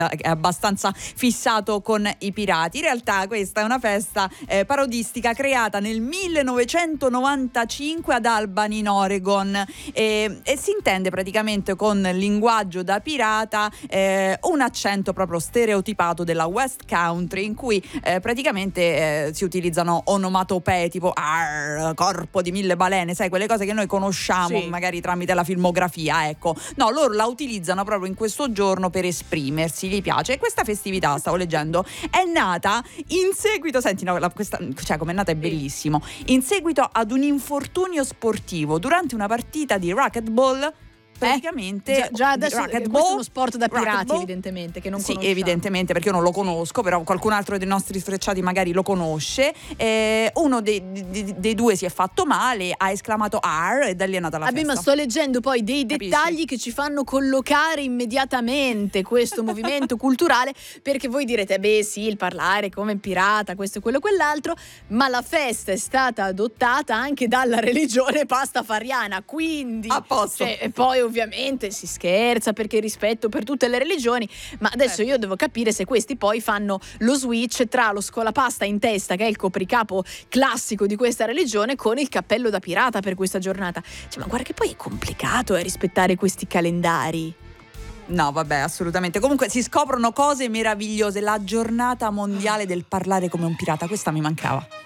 è abbastanza fissato con i pirati. In realtà questa è una festa parodistica creata nel 1995 ad Albany in Oregon e si intende praticamente con linguaggio da pirata un accento proprio stereotipato della West Country, in cui praticamente si utilizzano onomatopee tipo corpo di 1000 balene, sai, quelle cose che noi conosciamo magari tramite la filmografia, ecco. No, loro la utilizzano proprio in questo giorno per esprimersi, gli piace. E questa festività, stavo leggendo, è nata in seguito, senti, no, questa, cioè come è nata è bellissimo, in seguito ad un infortunio sportivo durante una partita di racquetball. Praticamente già adesso questo è uno sport da pirati, evidentemente, che non conosciamo. Sì, evidentemente, perché io non lo conosco, però qualcun altro dei nostri sfrecciati magari lo conosce. Uno dei due si è fatto male, ha esclamato "ar" e da lì è nata la festa. Ma sto leggendo poi dei dettagli che ci fanno collocare immediatamente questo movimento culturale, perché voi direte sì, il parlare come pirata, questo e quello e quell'altro, ma la festa è stata adottata anche dalla religione pastafariana, quindi a posto. E poi ovviamente si scherza, perché rispetto per tutte le religioni, ma adesso io devo capire se questi poi fanno lo switch tra lo scolapasta in testa, che è il copricapo classico di questa religione, con il cappello da pirata per questa giornata. Ma guarda che poi è complicato rispettare questi calendari. No, vabbè, assolutamente. Comunque si scoprono cose meravigliose. La giornata mondiale del parlare come un pirata, questa mi mancava.